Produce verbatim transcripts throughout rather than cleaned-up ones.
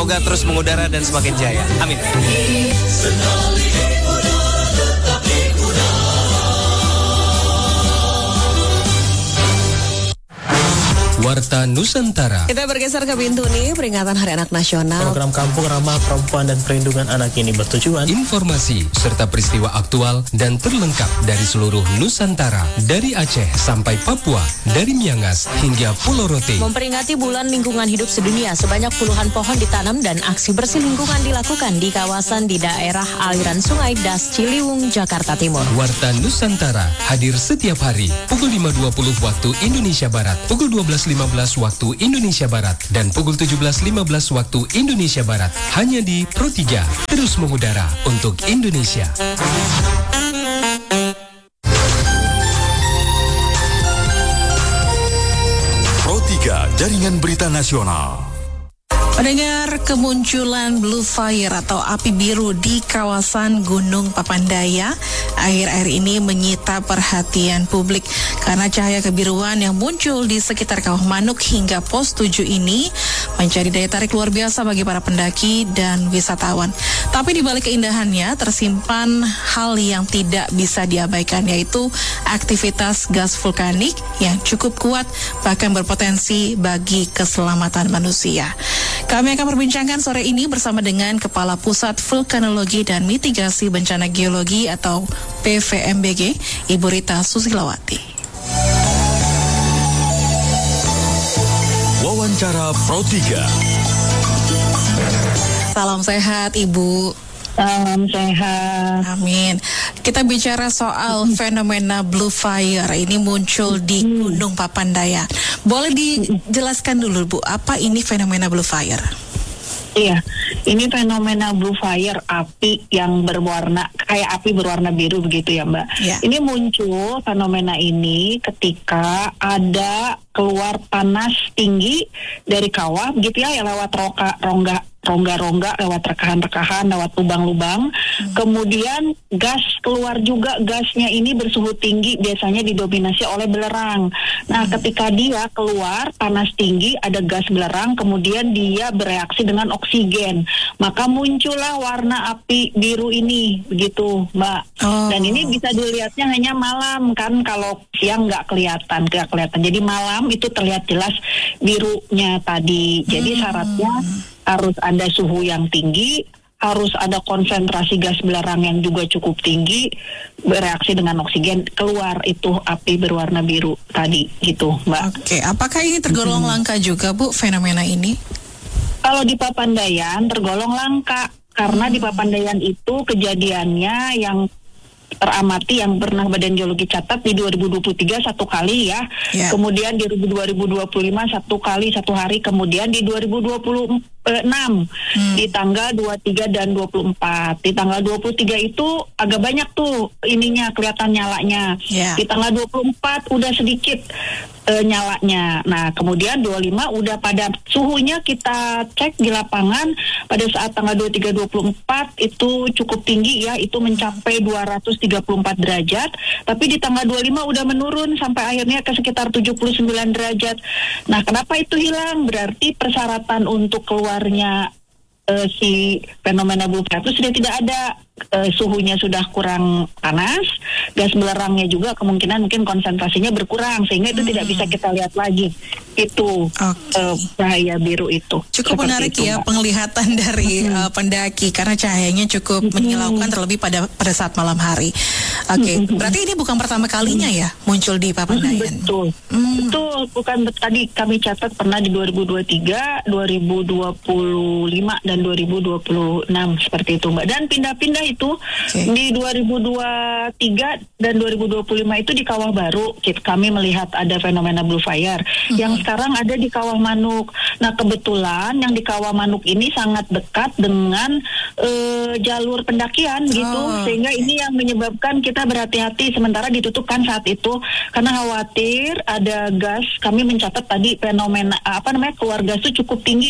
Semoga terus mengudara dan semakin jaya. Amin. Warta Nusantara. Kita bergeser ke Bintuni, peringatan Hari Anak Nasional. Program Kampung Ramah Perempuan dan Perlindungan Anak ini bertujuan Informasi serta peristiwa aktual dan terlengkap dari seluruh Nusantara, dari Aceh sampai Papua, dari Miangas hingga Pulau Rote. Memperingati Bulan Lingkungan Hidup Sedunia, sebanyak puluhan pohon ditanam dan aksi bersih lingkungan dilakukan di kawasan di daerah aliran Sungai Das Ciliwung, Jakarta Timur. Warta Nusantara hadir setiap hari pukul lima dua puluh waktu Indonesia Barat, pukul dua belas lima belas waktu Indonesia Barat, dan pukul tujuh belas lima belas waktu Indonesia Barat. Hanya di Pro tiga, terus mengudara untuk Indonesia. Pro tiga, Jaringan Berita Nasional. Mendengar kemunculan Blue Fire atau api biru di kawasan Gunung Papandaya, akhir-akhir ini menyita perhatian publik karena cahaya kebiruan yang muncul di sekitar Kawah Manuk hingga pos tujuh ini menjadi daya tarik luar biasa bagi para pendaki dan wisatawan. Tapi di balik keindahannya tersimpan hal yang tidak bisa diabaikan, yaitu aktivitas gas vulkanik yang cukup kuat bahkan berpotensi bagi keselamatan manusia. Kami akan perbincangkan sore ini bersama dengan Kepala Pusat Vulkanologi dan Mitigasi Bencana Geologi atau P V M B G, Ibu Rita Susilawati. Wawancara Pro tiga. Salam sehat, Ibu. Salam sehat. Amin. Kita bicara soal fenomena Blue Fire ini muncul di Gunung Papandaya. Boleh dijelaskan dulu, Bu, apa ini fenomena Blue Fire? Iya, ini fenomena Blue Fire, api yang berwarna, kayak api berwarna biru begitu ya, Mbak. Ya. Ini muncul fenomena ini ketika ada keluar panas tinggi dari kawah begitu ya, yang lewat roka, rongga rongga-rongga, lewat rekahan-rekahan, lewat lubang-lubang. Hmm. Kemudian gas keluar juga, gasnya ini bersuhu tinggi, biasanya didominasi oleh belerang. Nah, hmm. ketika dia keluar panas tinggi, ada gas belerang, kemudian dia bereaksi dengan oksigen. Maka muncullah warna api biru ini, begitu, Mbak. Oh. Dan ini bisa dilihatnya hanya malam, kan kalau siang nggak kelihatan, nggak kelihatan. Jadi malam itu terlihat jelas birunya tadi. Jadi hmm. syaratnya harus ada suhu yang tinggi, harus ada konsentrasi gas belerang yang juga cukup tinggi, bereaksi dengan oksigen, keluar itu api berwarna biru tadi, gitu, Mbak. Oke, apakah ini tergolong hmm. langka juga, Bu, fenomena ini? Kalau di Papandayan tergolong langka, karena hmm. di Papandayan itu kejadiannya yang teramati yang pernah Badan Geologi catat di dua ribu dua puluh tiga satu kali ya, yeah. kemudian di dua ribu dua puluh lima satu kali satu hari, kemudian di dua ribu dua puluh enam hmm. di tanggal dua puluh tiga dan dua puluh empat. Di tanggal dua puluh tiga itu agak banyak tuh ininya kelihatan nyalanya, yeah. di tanggal dua puluh empat udah sedikit uh, nyalanya. Nah kemudian dua puluh lima udah pada suhunya kita cek di lapangan pada saat tanggal dua puluh tiga dua puluh empat itu cukup tinggi ya, itu mencapai dua ratus tiga puluh empat derajat, tapi di tanggal dua puluh lima udah menurun sampai akhirnya ke sekitar tujuh puluh sembilan derajat. Nah kenapa itu hilang? Berarti persyaratan untuk keluarnya uh, si fenomena Blue Fire itu sudah tidak ada. Uh, suhunya sudah kurang panas, gas belerangnya juga kemungkinan mungkin konsentrasinya berkurang, sehingga itu hmm. tidak bisa kita lihat lagi itu okay. uh, cahaya biru itu. Cukup seperti menarik itu, ya Mbak. Penglihatan dari hmm. uh, pendaki karena cahayanya cukup hmm. menyilaukan, terlebih pada pada saat malam hari. Oke, okay. hmm. berarti ini bukan pertama kalinya ya muncul di Papandayan. Betul, hmm. betul. Bukan tadi kami catat pernah di dua ribu dua puluh tiga, dua ribu dua puluh lima dan dua ribu dua puluh enam seperti itu, Mbak. Dan pindah-pindah itu okay. di dua ribu dua puluh tiga dan dua ribu dua puluh lima itu di Kawah Baru kami melihat ada fenomena Blue Fire mm-hmm. yang sekarang ada di Kawah Manuk. Nah kebetulan yang di Kawah Manuk ini sangat dekat dengan uh, jalur pendakian gitu, oh, sehingga okay. ini yang menyebabkan kita berhati-hati sementara ditutup kan saat itu karena khawatir ada gas. Kami mencatat tadi fenomena apa namanya keluar gas itu cukup tinggi.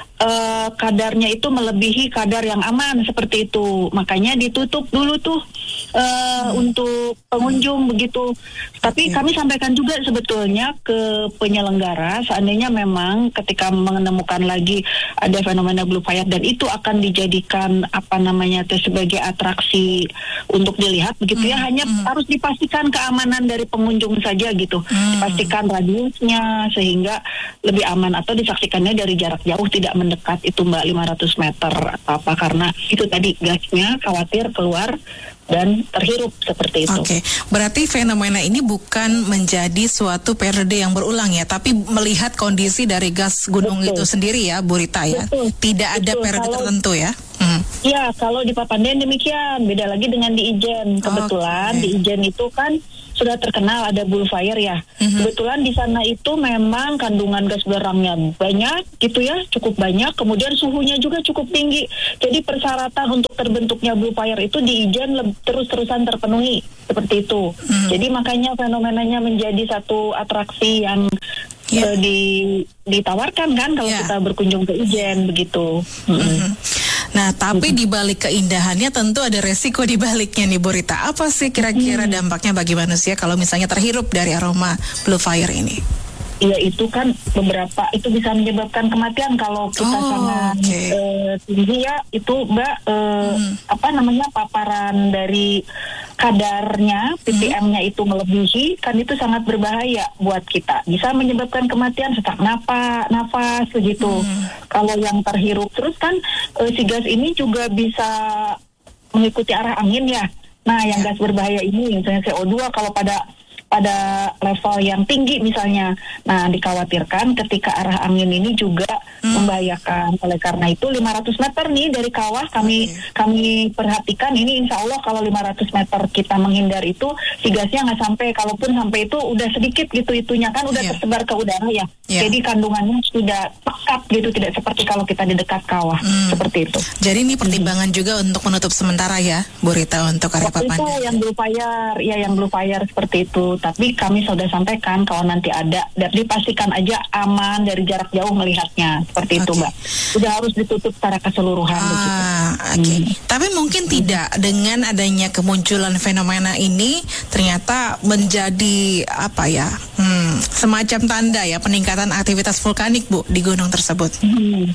Uh, kadarnya itu melebihi kadar yang aman seperti itu, makanya ditutup dulu tuh uh, untuk pengunjung begitu. Tapi kami sampaikan juga sebetulnya ke penyelenggara, seandainya memang ketika menemukan lagi ada fenomena blue fire dan itu akan dijadikan apa namanya sebagai atraksi untuk dilihat begitu ya, hanya harus dipastikan keamanan dari pengunjung saja gitu, dipastikan radiusnya sehingga lebih aman, atau disaksikannya dari jarak jauh, tidak mendekat itu Mbak lima ratus meter atau apa, karena itu tadi gasnya khawatir keluar dan terhirup seperti itu. Oke, berarti fenomena ini bukan menjadi suatu periode yang berulang ya, tapi melihat kondisi dari gas gunung Betul. itu sendiri ya, Bu Rita ya. Betul. Tidak ada Betul. periode Kalau- tertentu ya. Hmm. Ya, kalau di Papandayan demikian, beda lagi dengan di Ijen. Kebetulan Oke. di Ijen itu kan sudah terkenal ada bull fire ya. Kebetulan di sana itu memang kandungan gas berangnya banyak gitu ya, cukup banyak. Kemudian suhunya juga cukup tinggi. Jadi persyaratan untuk terbentuknya bull fire itu di Ijen leb- terus-terusan terpenuhi seperti itu. Jadi makanya fenomenanya menjadi satu atraksi yang Ya. eh, di ditawarkan kan kalau Ya. kita berkunjung ke Ijen begitu. Mm-mm. Nah, tapi di balik keindahannya tentu ada resiko di baliknya nih, Bu Rita. Apa sih kira-kira dampaknya bagi manusia kalau misalnya terhirup dari aroma blue fire ini? Iya, itu kan beberapa itu bisa menyebabkan kematian kalau kita Oh, sangat oke. eh, tinggi ya, itu Mbak eh, apa namanya paparan dari kadarnya P P M-nya itu melebihi, kan itu sangat berbahaya buat kita, bisa menyebabkan kematian, sesak nafas, nafas begitu. Kalau yang terhirup terus kan eh, si gas ini juga bisa mengikuti arah angin ya. Nah, yang gas berbahaya ini misalnya C O dua kalau pada pada level yang tinggi misalnya. Nah, dikhawatirkan ketika arah angin ini juga hmm. membahayakan. Oleh karena itu lima ratus meter nih dari kawah kami okay. kami perhatikan ini, insya Allah kalau lima ratus meter kita menghindar itu si gasnya nggak sampai, kalaupun sampai itu udah sedikit gitu itunya kan udah yeah. tersebar ke udara ya. Yeah. Jadi kandungannya sudah pekat gitu, tidak seperti kalau kita di dekat kawah hmm. seperti itu. Jadi ini pertimbangan hmm. juga untuk menutup sementara ya, Bu Rita, untuk area Papandayan. Itu yang blue fire, ya yang blue fire seperti itu. Tapi kami sudah sampaikan kalau nanti ada, dan dipastikan aja aman dari jarak jauh melihatnya seperti okay. itu, Mbak. Sudah harus ditutup secara keseluruhan ah, begitu. Oke. Okay. Hmm. Tapi mungkin hmm. tidak dengan adanya kemunculan fenomena ini ternyata menjadi apa ya? Hmm, semacam tanda ya peningkatan aktivitas vulkanik, Bu, di gunung tersebut. Hmm.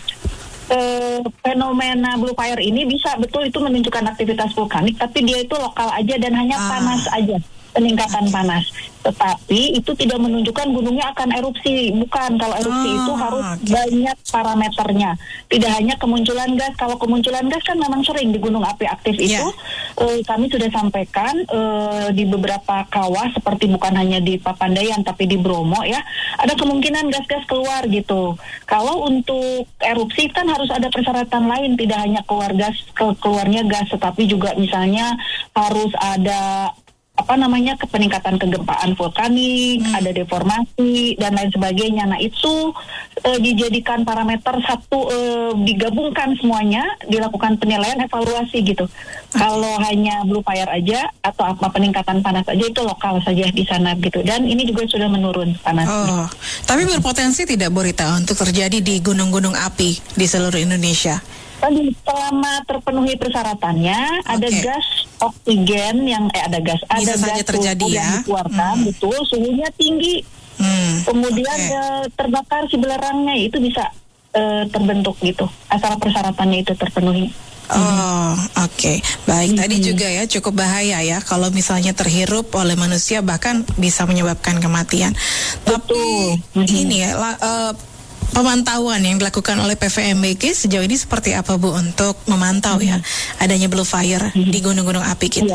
Uh, fenomena blue fire ini bisa betul itu menunjukkan aktivitas vulkanik, tapi dia itu lokal aja dan hanya ah. panas aja, peningkatan okay. panas. Tetapi itu tidak menunjukkan gunungnya akan erupsi, bukan. Kalau erupsi oh, itu harus okay. banyak parameternya, tidak hanya kemunculan gas. Kalau kemunculan gas kan memang sering di gunung api aktif yeah. itu uh, kami sudah sampaikan uh, di beberapa kawah, seperti bukan hanya di Papandayan tapi di Bromo ya, ada kemungkinan gas-gas keluar gitu. Kalau untuk erupsi kan harus ada persyaratan lain, tidak hanya keluar gas, ke keluarnya gas, tetapi juga misalnya harus ada apa namanya peningkatan kegempaan vulkanik, hmm. ada deformasi dan lain sebagainya. Nah itu e, dijadikan parameter satu, e, digabungkan semuanya, dilakukan penilaian evaluasi gitu. Okay. Kalau hanya blue fire aja atau apa peningkatan panas aja itu lokal saja di sana gitu. Dan ini juga sudah menurun panasnya. Oh, tapi berpotensi tidak, Bu Rita, untuk terjadi di gunung-gunung api di seluruh Indonesia? Tadi selama terpenuhi persyaratannya, okay. ada gas oksigen yang eh ada gas, bisa ada gas terjadi ya? yang dikeluarkan, hmm. betul, suhunya tinggi, hmm. kemudian okay. eh, terbakar si belerangnya, itu bisa eh, terbentuk gitu, asal persyaratannya itu terpenuhi. Oh, oke. Okay. Baik, mm-hmm. tadi juga ya cukup bahaya ya kalau misalnya terhirup oleh manusia, bahkan bisa menyebabkan kematian. Betul. Tapi mm-hmm. ini ya la, uh, pemantauan yang dilakukan oleh P V M B G sejauh ini seperti apa, Bu, untuk memantau hmm. ya adanya blue fire hmm. di gunung-gunung api kita? Iya.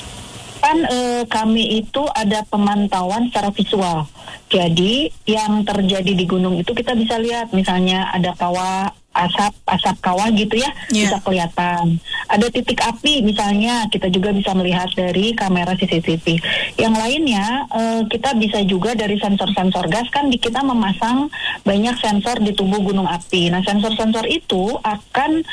Kan e, kami itu ada pemantauan secara visual. Jadi yang terjadi di gunung itu kita bisa lihat, misalnya ada kawah, asap, asap kawah gitu ya, yeah. bisa kelihatan. Ada titik api misalnya, kita juga bisa melihat dari kamera C C T V. Yang lainnya, eh, kita bisa juga dari sensor-sensor gas, kan di kita memasang banyak sensor di tubuh gunung api. Nah, sensor-sensor itu akan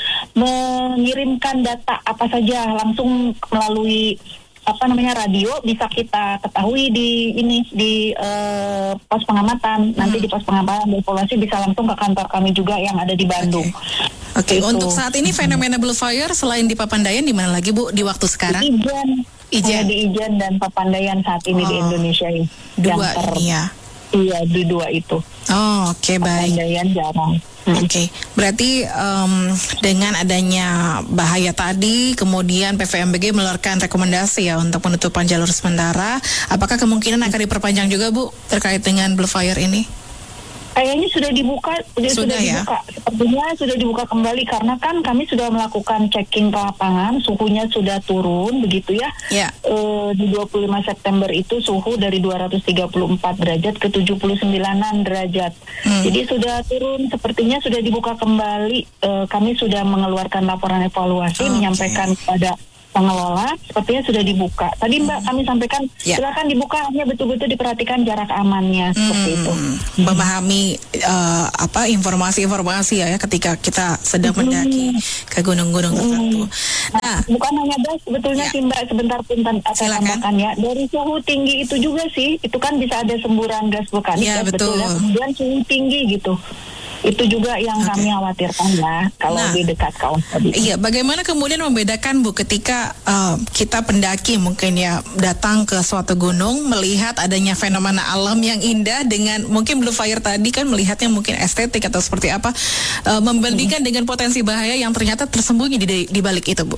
mengirimkan data apa saja langsung melalui apa namanya radio, bisa kita ketahui di ini di uh, pos pengamatan. Nanti hmm. di pos pengamatan evaluasi bisa langsung ke kantor kami juga yang ada di Bandung. Oke, okay. okay. Untuk saat ini fenomena blue fire selain di Papandayan di mana lagi, Bu, di waktu sekarang? Di Ijen, Ijen. Di Ijen dan Papandayan saat ini Oh. di Indonesia ini. Dua Yang ter- ini ya. Iya, di dua itu. Oh, oke okay, baik. Papandayan jarang. Oke, okay. Berarti um, dengan adanya bahaya tadi, kemudian P V M B G mengeluarkan rekomendasi ya untuk penutupan jalur sementara. Apakah kemungkinan akan diperpanjang juga, Bu, terkait dengan Blue Fire ini? Kayaknya sudah dibuka, sudah, Sudah, sudah ya? dibuka. Sepertinya sudah dibuka kembali karena kan kami sudah melakukan checking ke lapangan, suhunya sudah turun, begitu ya. Ya. E, di dua puluh lima September itu suhu dari dua ratus tiga puluh empat derajat ke tujuh puluh sembilan derajat. Hmm. Jadi sudah turun, sepertinya sudah dibuka kembali. E, kami sudah mengeluarkan laporan evaluasi, Okay. menyampaikan kepada pengelola, sepertinya sudah dibuka. Tadi Mbak kami sampaikan, Ya. silakan dibuka, hanya betul-betul diperhatikan jarak amannya, seperti itu. Hmm, memahami uh, apa informasi-informasi ya, ya ketika kita sedang mendaki ke gunung-gunung tertentu. Nah, Bukan hanya gas, sebetulnya Ya. sih Mbak, sebentar pun tan- saya Silakan. tambahkan ya. Dari suhu tinggi itu juga sih, itu kan bisa ada semburan gas vulkanik, Ya, ya, betul. ya. Kemudian suhu tinggi gitu. Itu juga yang Oke. kami khawatirkan ya, kalau Nah. di dekat kawasan. iya, bagaimana kemudian membedakan, Bu, ketika uh, kita pendaki mungkin ya datang ke suatu gunung melihat adanya fenomena alam yang indah dengan mungkin Blue Fire tadi kan melihatnya mungkin estetik atau seperti apa, uh, membandingkan dengan potensi bahaya yang ternyata tersembunyi di, di balik itu, Bu.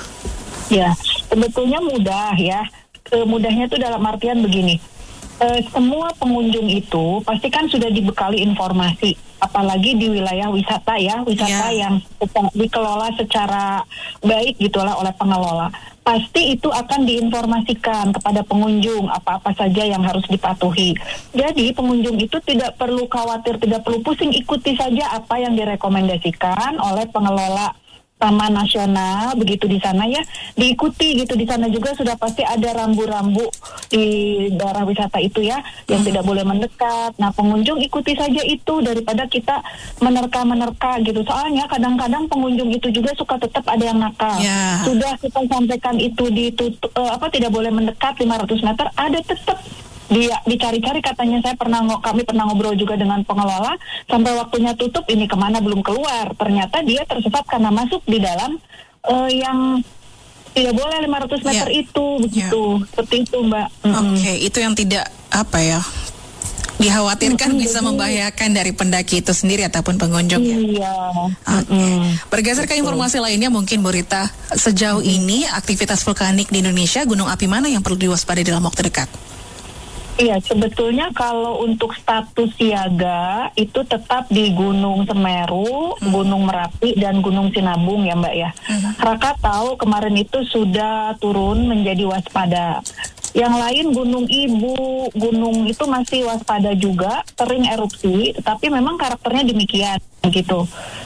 Ya, sebetulnya mudah ya. E, mudahnya itu dalam artian begini. E, semua pengunjung itu pasti kan sudah dibekali informasi, apalagi di wilayah wisata ya, wisata Ya. yang dikelola secara baik gitulah oleh pengelola. Pasti itu akan diinformasikan kepada pengunjung apa-apa saja yang harus dipatuhi. Jadi pengunjung itu tidak perlu khawatir, tidak perlu pusing, ikuti saja apa yang direkomendasikan oleh pengelola Taman Nasional, begitu di sana ya, diikuti gitu. Di sana juga sudah pasti ada rambu-rambu di daerah wisata itu ya, yang tidak boleh mendekat. Nah, pengunjung ikuti saja itu daripada kita menerka-menerka gitu. Soalnya kadang-kadang pengunjung itu juga suka tetap ada yang nakal. Ya. Sudah kita sampaikan itu ditutup, eh, apa tidak boleh mendekat lima ratus meter, ada tetap dia dicari-cari, katanya. Saya pernah ngo- kami pernah ngobrol juga dengan pengelola, sampai waktunya tutup ini kemana belum keluar, ternyata dia tersesat karena masuk di dalam uh, yang tidak boleh lima ratus meter Ya. itu, begitu. Seperti itu Mbak. Oke, Mm-mm. itu yang tidak apa ya dikhawatirkan Mm-mm, bisa jadi- membahayakan dari pendaki itu sendiri ataupun pengunjung ya. Iya. Oke. Mm-mm. Bergeser ke informasi lainnya mungkin, Bu Rita, sejauh ini aktivitas vulkanik di Indonesia, gunung api mana yang perlu diwaspadai dalam waktu dekat? Iya, sebetulnya kalau untuk status siaga itu tetap di Gunung Semeru, Gunung Merapi, dan Gunung Sinabung ya Mbak ya. Krakatau kemarin itu sudah turun menjadi waspada. Yang lain Gunung Ibu, gunung itu masih waspada juga, sering erupsi, tetapi memang karakternya demikian gitu.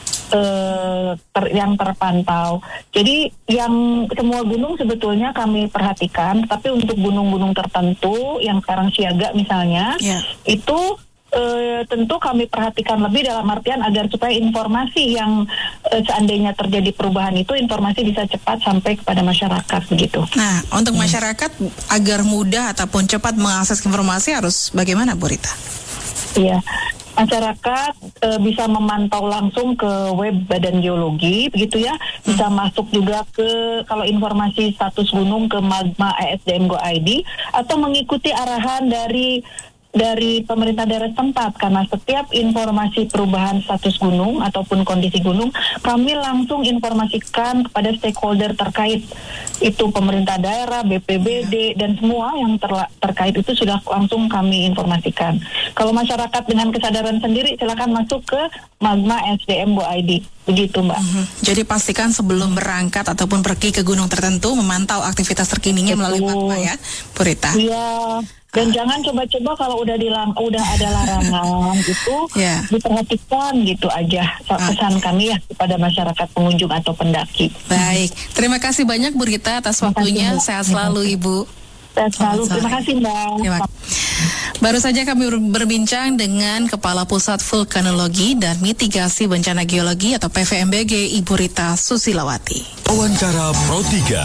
Eh, ter, yang terpantau. Jadi yang semua gunung sebetulnya kami perhatikan, tapi untuk gunung-gunung tertentu yang sekarang siaga misalnya, Ya. itu eh, tentu kami perhatikan lebih dalam artian agar supaya informasi yang eh, seandainya terjadi perubahan itu, informasi bisa cepat sampai kepada masyarakat begitu. Nah, untuk masyarakat agar mudah ataupun cepat mengakses informasi harus bagaimana, Bu Rita? Iya, masyarakat e, bisa memantau langsung ke web Badan Geologi, begitu ya. Bisa hmm. masuk juga ke, kalau informasi status gunung, ke Magma E S D M Go I D, atau mengikuti arahan dari dari pemerintah daerah setempat, karena setiap informasi perubahan status gunung ataupun kondisi gunung kami langsung informasikan kepada stakeholder terkait, itu pemerintah daerah, B P B D, dan semua yang terla- terkait itu sudah langsung kami informasikan. Kalau masyarakat dengan kesadaran sendiri silakan masuk ke Magma S D M Go I D, begitu Mbak. Hmm. Jadi pastikan sebelum berangkat ataupun pergi ke gunung tertentu memantau aktivitas terkininya melalui Betul. Magma ya, Bu Rita. Iya. Dan jangan coba-coba kalau udah dilang udah ada larangan itu Ya. diperhatikan gitu aja. Pesan kami ya kepada masyarakat pengunjung atau pendaki. Baik, terima kasih banyak Bu Rita atas waktunya. Mbak. Sehat selalu Ibu. Sehat selalu. Selamat Terima sore. kasih Mbak. Terima kasih. Baru saja kami ber- berbincang dengan Kepala Pusat Vulkanologi dan Mitigasi Bencana Geologi atau P V M B G, Ibu Rita Susilawati. Wawancara Pro tiga.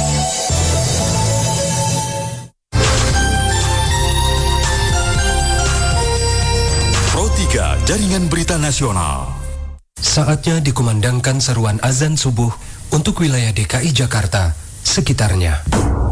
Pro tiga Jaringan Berita Nasional. Saatnya dikumandangkan seruan azan subuh untuk wilayah D K I Jakarta sekitarnya.